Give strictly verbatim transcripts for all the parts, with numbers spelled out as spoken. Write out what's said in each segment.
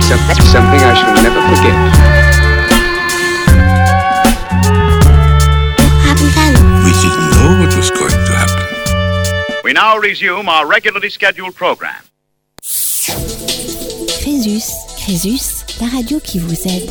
Something I shall never forget. We didn't know what was going to happen. We now resume our regularly scheduled program. Crésus, Crésus, la radio qui vous aide.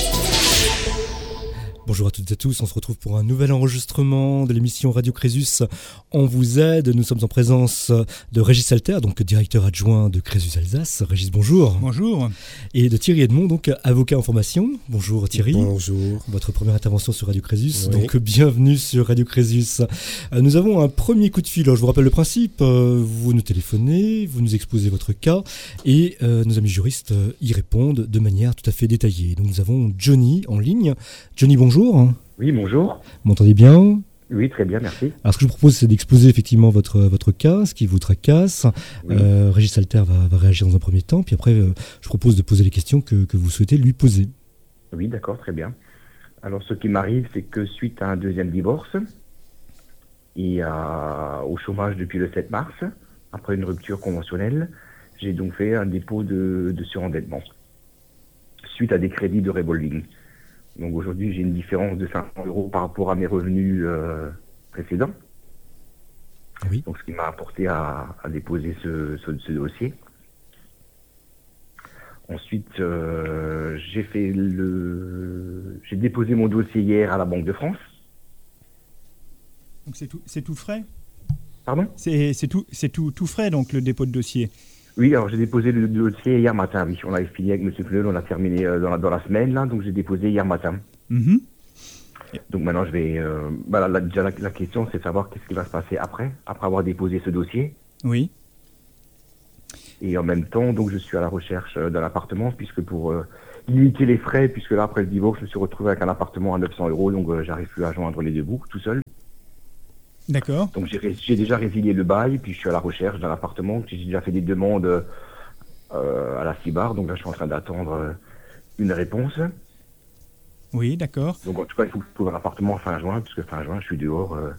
Bonjour à toutes et à tous, on se retrouve pour un nouvel enregistrement de l'émission Radio Crésus. On vous aide, nous sommes en présence de Régis Alter, donc directeur adjoint de Crésus Alsace. Régis, bonjour. Bonjour. Et de Thierry Edmond, donc avocat en formation. Bonjour Thierry. Bonjour. Votre première intervention sur Radio Crésus, oui. donc bienvenue sur Radio Crésus. Nous avons un premier coup de fil, alors, je vous rappelle le principe, vous nous téléphonez, vous nous exposez votre cas et euh, nos amis juristes y répondent de manière tout à fait détaillée. Donc nous avons Johnny en ligne. Johnny, bonjour. Oui, bonjour. Vous m'entendez bien ? Oui, très bien, merci. Alors, ce que je vous propose, c'est d'exposer effectivement votre, votre cas, ce qui vous tracasse. Oui. Euh, Régis Alter va, va réagir dans un premier temps, puis après, euh, je propose de poser les questions que, que vous souhaitez lui poser. Oui, d'accord, très bien. Alors, ce qui m'arrive, c'est que suite à un deuxième divorce, et à, au chômage depuis le sept mars, après une rupture conventionnelle, j'ai donc fait un dépôt de, de surendettement, suite à des crédits de revolving. Donc aujourd'hui, j'ai une différence de cinq cents euros par rapport à mes revenus euh, précédents. Oui. Donc ce qui m'a apporté à, à déposer ce, ce, ce dossier. Ensuite, euh, j'ai fait le, j'ai déposé mon dossier hier à la Banque de France. Donc c'est tout, c'est tout frais ? Pardon ? C'est, c'est, tout, c'est tout, tout frais, donc, le dépôt de dossier ? Oui, alors j'ai déposé le dossier hier matin, oui. On avait fini avec M. Pneul, on a terminé euh, dans, la, dans la semaine, là, donc j'ai déposé hier matin. Mm-hmm. Donc maintenant, je vais... Euh, bah, la, déjà, la, la question, c'est de savoir qu'est-ce qui va se passer après, après avoir déposé ce dossier. Oui. Et en même temps, donc je suis à la recherche euh, d'un appartement, puisque pour euh, limiter les frais, puisque là, après le divorce, je me suis retrouvé avec un appartement à neuf cents euros, donc euh, j'arrive plus à joindre les deux bouts, tout seul. D'accord. Donc j'ai, j'ai déjà résilié le bail, puis je suis à la recherche d'un appartement. J'ai déjà fait des demandes euh, à la C I B A R, donc là je suis en train d'attendre euh, une réponse. Oui, d'accord. Donc en tout cas, il faut que je trouve un appartement fin juin, puisque fin juin, je suis dehors euh,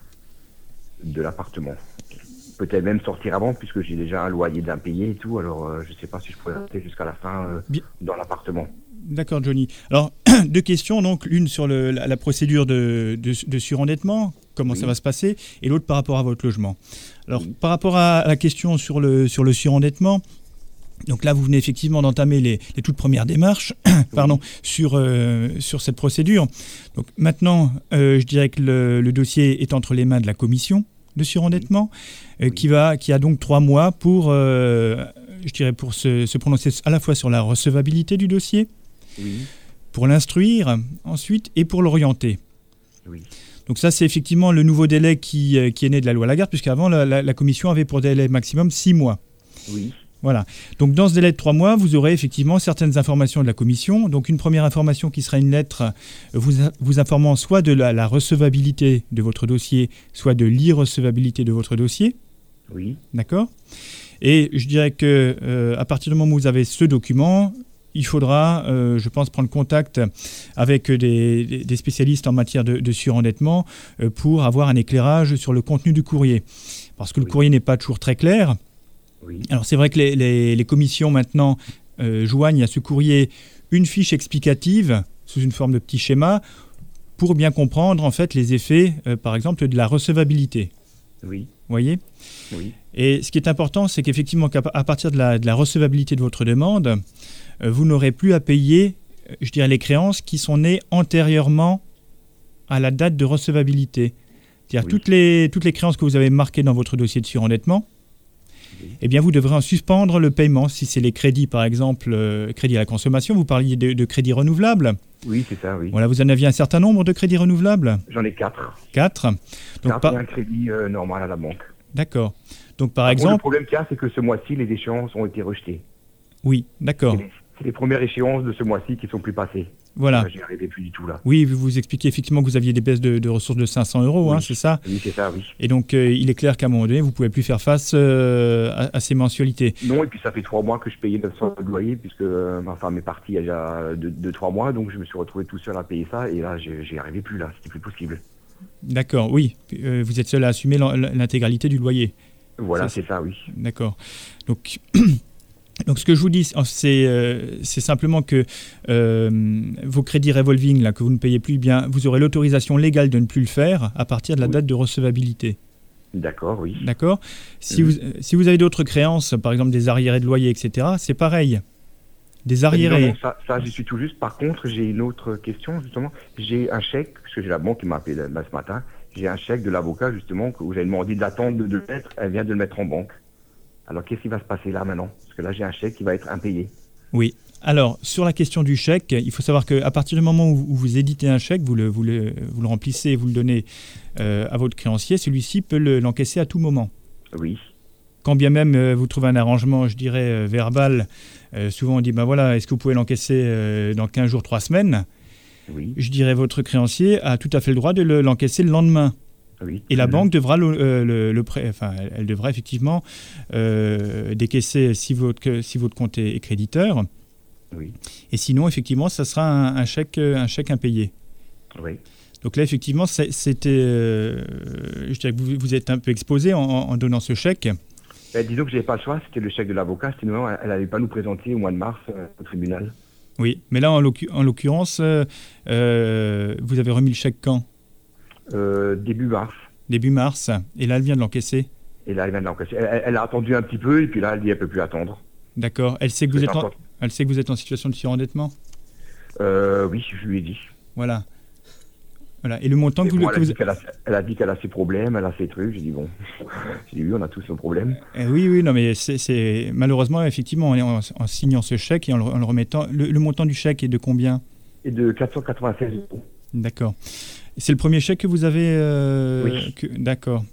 de l'appartement. Peut-être même sortir avant, puisque j'ai déjà un loyer d'impayé et tout, alors euh, je ne sais pas si je pourrais rester jusqu'à la fin euh, Bien. dans l'appartement. D'accord, Johnny. Alors, deux questions, donc l'une sur le, la, la procédure de, de, de surendettement, comment oui. ça va se passer, et l'autre par rapport à votre logement. Alors, oui. par rapport à la question sur le, sur le surendettement, donc là, vous venez effectivement d'entamer les, les toutes premières démarches oui. pardon, sur, euh, sur cette procédure. Donc maintenant, euh, je dirais que le, le dossier est entre les mains de la commission de surendettement, oui. euh, qui, va, qui a donc trois mois pour, euh, je dirais, pour se, se prononcer à la fois sur la recevabilité du dossier, oui. pour l'instruire ensuite et pour l'orienter. Oui. Donc ça, c'est effectivement le nouveau délai qui, euh, qui est né de la loi Lagarde, puisqu'avant, la, la, la commission avait pour délai maximum six mois. Oui. Voilà. Donc dans ce délai de trois mois, vous aurez effectivement certaines informations de la commission. Donc une première information qui sera une lettre vous, vous informant soit de la, la recevabilité de votre dossier, soit de l'irrecevabilité de votre dossier. Oui. D'accord ? Et je dirais que euh, à partir du moment où vous avez ce document, il faudra, euh, je pense, prendre contact avec des, des spécialistes en matière de, de surendettement euh, pour avoir un éclairage sur le contenu du courrier. Parce que oui. le courrier n'est pas toujours très clair. Oui. Alors c'est vrai que les, les, les commissions maintenant euh, joignent à ce courrier une fiche explicative sous une forme de petit schéma pour bien comprendre en fait les effets, euh, par exemple, de la recevabilité. Oui. Vous voyez ? Oui. Et ce qui est important, c'est qu'effectivement, qu'à à partir de la, de la recevabilité de votre demande, euh, vous n'aurez plus à payer, je dirais, les créances qui sont nées antérieurement à la date de recevabilité. C'est-à-dire oui. toutes les, toutes les créances que vous avez marquées dans votre dossier de surendettement, oui. eh bien, vous devrez en suspendre le paiement. Si c'est les crédits, par exemple, euh, crédits à la consommation, vous parliez de, de crédits renouvelables. Oui, c'est ça, oui. Voilà, vous en aviez un certain nombre de crédits renouvelables ? J'en ai quatre. Quatre. Donc, quatre par... et un crédit euh, normal à la banque. D'accord. Donc, par Par exemple... contre, le problème qu'il y a, c'est que ce mois-ci, les échéances ont été rejetées. Oui, d'accord. C'est les, c'est les premières échéances de ce mois-ci qui ne sont plus passées. Voilà. Là, j'y arrivais plus du tout, là. Oui, vous vous expliquez effectivement que vous aviez des baisses de, de ressources de cinq cents euros, oui. hein, c'est ça ? Oui, c'est ça, oui. Et donc, euh, il est clair qu'à un moment donné, vous ne pouvez plus faire face euh, à, à ces mensualités. Non, et puis ça fait trois mois que je payais neuf cents euros de loyer, puisque euh, ma femme est partie il y a déjà deux, deux, trois mois, donc je me suis retrouvé tout seul à payer ça, et là, j'y arrivais plus, là, c'était plus possible. D'accord, oui. Euh, vous êtes seul à assumer l'intégralité du loyer. Voilà, c'est, c'est ça, oui. D'accord. Donc... Donc ce que je vous dis, c'est, euh, c'est simplement que euh, vos crédits revolving là, que vous ne payez plus, bien, vous aurez l'autorisation légale de ne plus le faire à partir de la Oui. date de recevabilité. D'accord, oui. D'accord ? Si, Mhm. vous, si vous avez d'autres créances, par exemple des arriérés de loyer, et cetera, c'est pareil. Des Non, arriérés. non, ça, ça j'y suis tout juste. Par contre, j'ai une autre question, justement. J'ai un chèque, parce que j'ai la banque qui m'a appelé là, ce matin. J'ai un chèque de l'avocat, justement, que- où j'avais demandé d'attendre de, de le mettre. Elle vient de le mettre en banque. Alors, qu'est-ce qui va se passer là, maintenant? Parce que là, j'ai un chèque qui va être impayé. Oui. Alors, sur la question du chèque, il faut savoir qu'à partir du moment où, où vous éditez un chèque, vous le, vous le, vous le remplissez et vous le donnez euh, à votre créancier, celui-ci peut le- l'encaisser à tout moment. Oui. Quand bien même euh, vous trouvez un arrangement, je dirais, euh, verbal, euh, souvent on dit, ben voilà, est-ce que vous pouvez l'encaisser euh, dans quinze jours, trois semaines? Oui. Je dirais, votre créancier a tout à fait le droit de le- l'encaisser le lendemain. Oui. Et la Mhm. banque devra le, euh, le, le prêt, enfin, elle, elle devra effectivement euh, décaisser si votre, que- si votre compte est, est créditeur. Oui. Et sinon, effectivement, ça sera un, un chèque, euh, un chèque impayé. Oui. Donc là, effectivement, c'est- c'était, euh, je dirais que vous, vous êtes un peu exposé en, en donnant ce chèque. Ben, disons que j'avais pas le choix, c'était le chèque de l'avocat, sinon elle n'allait pas nous présenter au mois de mars euh, au tribunal. Oui, mais là, en, l'occu- en l'occurrence, euh, euh, vous avez remis le chèque quand? Euh, début mars. Début mars. Et là, elle vient de l'encaisser. Et là, elle vient de l'encaisser. Elle, elle- elle a attendu un petit peu, et puis là, elle dit qu'elle ne peut plus attendre. D'accord. Elle sait que C'est vous êtes en, important. elle sait que vous êtes en situation de surendettement. Euh, oui, je lui ai dit. Voilà. Voilà. Et le montant Et que vous, bon, que elle, a vous- dit qu'elle a, elle a dit qu'elle a ses problèmes, elle a ses trucs. J'ai dit bon, j'ai dit oui, on a tous nos problèmes. Eh oui, oui, non, mais c'est, c'est- malheureusement, effectivement, en, en- en signant ce chèque et en le, en le remettant, le, le montant du chèque est de combien? Et de quatre cent quatre-vingt-seize euros. D'accord. C'est le premier chèque que vous avez euh, Oui. que- D'accord.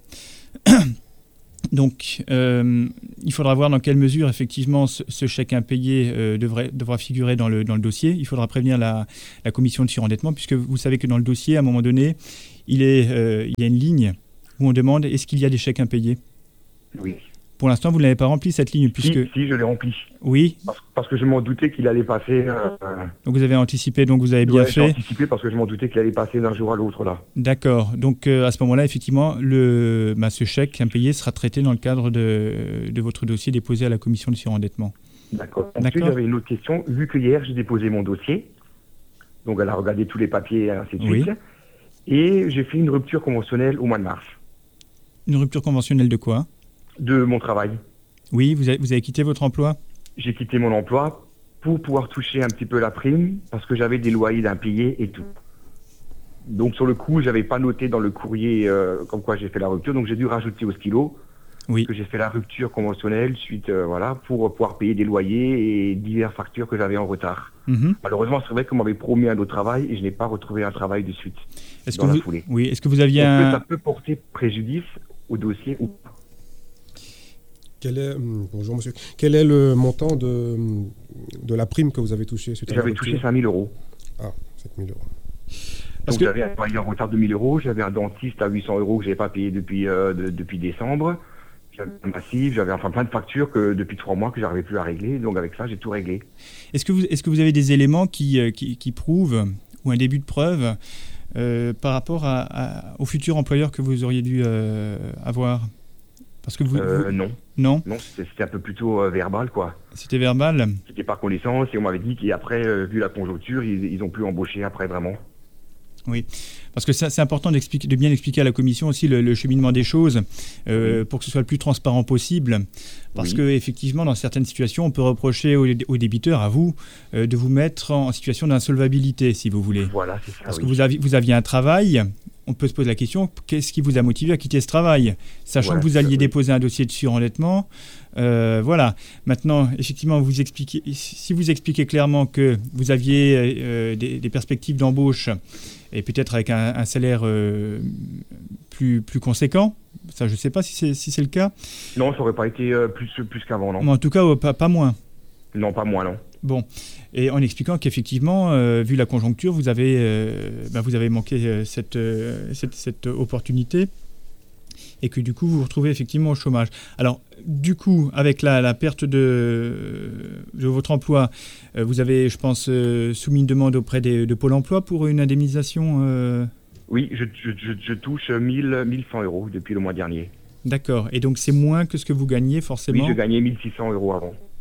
Donc, euh, il faudra voir dans quelle mesure, effectivement, ce, ce chèque impayé euh, devrait, devra figurer dans le, dans le dossier. Il faudra prévenir la, la commission de surendettement, puisque vous savez que dans le dossier, à un moment donné, il, est, euh, il y a une ligne où on demande est-ce qu'il y a des chèques impayés. Oui. Pour l'instant, vous ne l'avez pas rempli, cette ligne, puisque... Si, si, je l'ai rempli. Oui, Parce, parce que je m'en doutais qu'il allait passer. Euh, donc vous avez anticipé, donc vous avez bien ouais, j'ai fait. anticipé parce que je m'en doutais qu'il allait passer d'un jour à l'autre là. D'accord. Donc euh, à ce moment-là, effectivement, le, bah, ce chèque impayé sera traité dans le cadre de, de votre dossier déposé à la commission de surendettement. D'accord. Ensuite, D'accord. j'avais une autre question. Vu que hier, j'ai déposé mon dossier, donc elle a regardé tous les papiers et ainsi de Oui. suite, et j'ai fait une rupture conventionnelle au mois de mars Une rupture conventionnelle de quoi? de mon travail. Oui, vous avez, vous avez quitté votre emploi? J'ai quitté mon emploi pour pouvoir toucher un petit peu la prime parce que j'avais des loyers d'impayés et tout. Donc sur le coup, j'avais pas noté dans le courrier euh, comme quoi j'ai fait la rupture, donc j'ai dû rajouter au stylo Oui. que j'ai fait la rupture conventionnelle suite, euh, voilà, pour pouvoir payer des loyers et diverses factures que j'avais en retard. Mhm. Malheureusement, c'est vrai qu'on m'avait promis un autre travail et je n'ai pas retrouvé un travail de suite Est-ce dans que la vous, foulée. oui, est-ce que vous aviez Est-ce que ça un... peut porter préjudice au dossier ou pas? Quel est, hum, bonjour monsieur, quel est le montant de, hum, de la prime que vous avez touché suite à la J'avais rupture? touché cinq mille euros. Ah, sept mille euros. Parce Donc que- j'avais un loyer en retard de mille euros, j'avais un dentiste à huit cents euros que je n'avais pas payé depuis, euh, de- depuis décembre, j'avais un massif, j'avais enfin plein de factures que depuis trois mois que j'arrivais plus à régler, donc avec ça j'ai tout réglé. Est-ce que vous, est-ce que vous avez des éléments qui, euh, qui, qui prouvent, ou un début de preuve, euh, par rapport à, à- au futur employeur que vous auriez dû euh, avoir? Parce que vous... Euh, vous- non, Non, non, c'était c'était un peu plutôt euh, verbal quoi. c'était verbal. C'était par connaissance et on m'avait dit qu'après, euh, vu la conjoncture, ils, ils ont pu embaucher après vraiment. Oui, parce que ça, c'est important d'expliquer, de bien expliquer à la commission aussi le, le cheminement des choses euh, pour que ce soit le plus transparent possible. Parce Oui. que effectivement, dans certaines situations, on peut reprocher aux, aux débiteurs, à vous, euh, de vous mettre en situation d'insolvabilité, si vous voulez. Voilà, c'est ça. Parce oui. que vous aviez, vous aviez un travail, on peut se poser la question, qu'est-ce qui vous a motivé à quitter ce travail? Sachant Voilà, que vous alliez oui. déposer un dossier de surendettement. Euh, voilà. Maintenant, effectivement, vous expliquez, si vous expliquez clairement que vous aviez euh, des, des perspectives d'embauche et peut-être avec un, un salaire euh, plus, plus conséquent, ça je ne sais pas si c'est, si c'est le cas, Non, ça aurait pas été euh, plus, plus qu'avant, non. mais en tout cas, euh, pas, pas moins. Non, pas moi, non. Bon, et en expliquant qu'effectivement, euh, vu la conjoncture, vous avez, euh, ben, vous avez manqué euh, cette, euh, cette, cette opportunité et que du coup, vous vous retrouvez effectivement au chômage. Alors, du coup, avec la, la perte de, de votre emploi, euh, vous avez, je pense, euh, soumis une demande auprès des, de Pôle emploi pour une indemnisation euh, Oui, je, je, je, je touche mille, mille cent euros depuis le mois dernier. D'accord. Et donc, c'est moins que ce que vous gagnez, forcément. Oui, je gagnais mille six cents euros avant.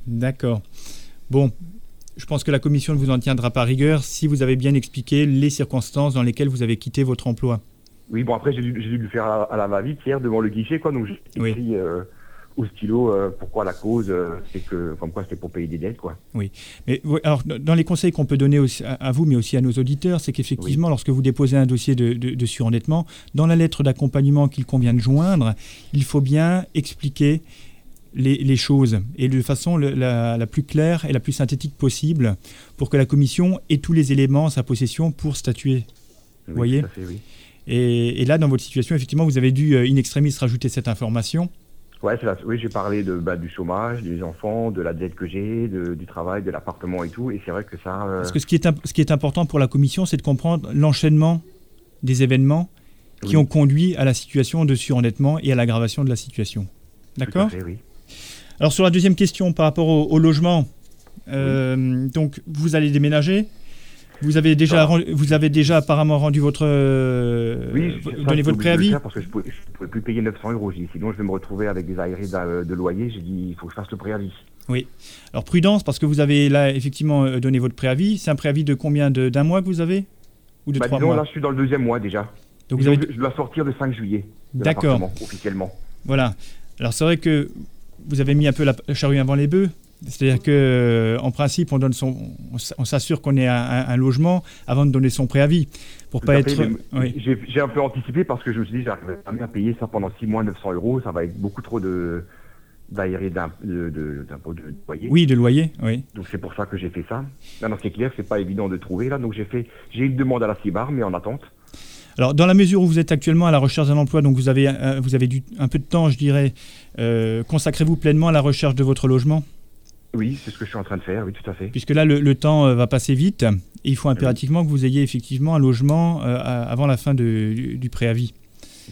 D'accord. Bon, je pense que la commission ne vous en tiendra pas rigueur si vous avez bien expliqué les circonstances dans lesquelles vous avez quitté votre emploi. Oui, bon, après, j'ai dû, j'ai dû le faire à, à la va-vite hier devant le guichet, quoi. Donc, j'ai Oui. écrit euh, au stylo euh, pourquoi la cause, euh, c'est que, comme quoi c'était pour payer des dettes, quoi. Oui. Mais oui, alors, dans les conseils qu'on peut donner aussi à, à vous, mais aussi à nos auditeurs, c'est qu'effectivement, Oui. lorsque vous déposez un dossier de, de, de surendettement, dans la lettre d'accompagnement qu'il convient de joindre, il faut bien expliquer les, les choses et de façon le, la, la plus claire et la plus synthétique possible pour que la commission ait tous les éléments en sa possession pour statuer. Oui, voyez tout à fait, oui. Et, et là, dans votre situation, effectivement, vous avez dû, euh, in extremis, rajouter cette information. Ouais, c'est la, oui, j'ai parlé de, bah, du chômage, des enfants, de la dette que j'ai, de, du travail, de l'appartement et tout. Et c'est vrai que ça... Euh... Parce que ce qui, est imp- ce qui est important pour la commission, c'est de comprendre l'enchaînement des événements qui Oui. ont conduit à la situation de surendettement et à l'aggravation de la situation. D'accord ? Tout à fait, oui. Alors, sur la deuxième question, par rapport au, au logement, euh, oui. donc, vous allez déménager. Vous avez déjà, rendu, vous avez déjà apparemment rendu votre, euh, oui, v- donné votre préavis. Parce que je ne pouvais, je pouvais plus payer neuf cents euros. J'ai dit, sinon, je vais me retrouver avec des arriérés de, de loyer. J'ai dit, il faut que je fasse le préavis. Oui. Alors, prudence, parce que vous avez là, effectivement, donné votre préavis. C'est un préavis de combien de, d'un mois que vous avez ? Ou de bah, trois disons, mois ? là, je suis dans le deuxième mois déjà. Donc, disons, vous avez... je, je dois sortir le cinq juillet. De D'accord. l'appartement, officiellement. Voilà. Alors, c'est vrai que vous avez mis un peu la charrue avant les bœufs. C'est-à-dire que, euh, en principe, on donne son, on s'assure qu'on ait un, un, un logement avant de donner son préavis, pour Tout pas à être. fait, Oui. J'ai, j'ai un peu anticipé parce que je me suis dit, j'arriverai jamais à payer ça pendant six mois, neuf cents euros, ça va être beaucoup trop de d'aérés d'impôts de, de, de, de loyer. Oui, de loyer, oui. Donc c'est pour ça que j'ai fait ça. Maintenant c'est clair, c'est pas évident de trouver là, donc j'ai fait, j'ai une demande à la CIBAR, mais en attente. Alors, dans la mesure où vous êtes actuellement à la recherche d'un emploi, donc vous avez, euh, vous avez du, un peu de temps, je dirais, euh, consacrez-vous pleinement à la recherche de votre logement ? Oui, c'est ce que je suis en train de faire, oui, tout à fait. Puisque là, le, le temps euh, va passer vite et il faut impérativement oui. que vous ayez effectivement un logement euh, à, avant la fin de, du, du préavis.